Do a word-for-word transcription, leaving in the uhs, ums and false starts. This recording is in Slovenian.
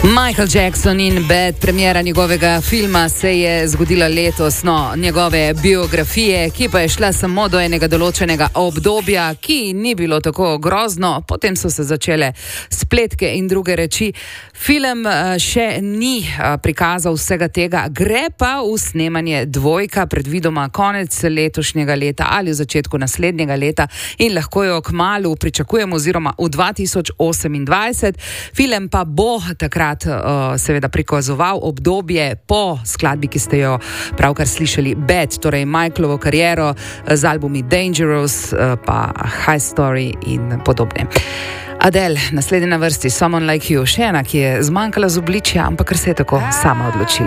Michael Jackson in Bad, premiera njegovega filma se je zgodila letos, no, njegove biografije, ki pa je šla samo do enega določenega obdobja, ki ni bilo tako grozno, potem so se začele spletke in druge reči. Film še ni prikazal vsega tega, gre pa v snemanje dvojka, predvidoma konec letošnjega leta ali v začetku naslednjega leta in lahko jo kmalu pričakujemo oziroma v dva tisoč osemindvajset. Film pa bo takrat seveda prikazoval obdobje po skladbi, ki ste jo pravkar slišali, Bad, torej Michaelovo kariero z albumi Dangerous, pa High Story in podobne. Adele, naslednja na vrsti, Someone Like You, še ena, ki je zmanjkala z obličja, ampak ker se je tako sama odločila.